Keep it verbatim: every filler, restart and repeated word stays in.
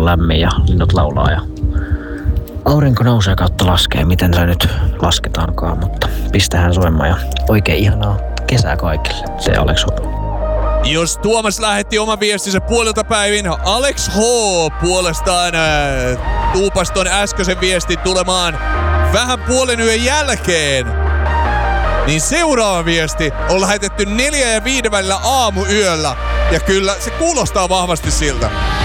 on lämmin ja linnut laulaa ja aurinko nousee kautta laskee, miten se nyt lasketaankaan, mutta pistähän soimaan ja oikein ihanaa kesää kaikille. Se Alex H. Jos Tuomas lähetti oma viestinsä puolilta päivin, Alex H. puolestaan äh, tuupas ton äskeisen viestin tulemaan vähän puolen yön jälkeen. Niin seuraava viesti on lähetetty neljä ja viiden välillä aamuyöllä. Ja kyllä se kuulostaa vahvasti siltä.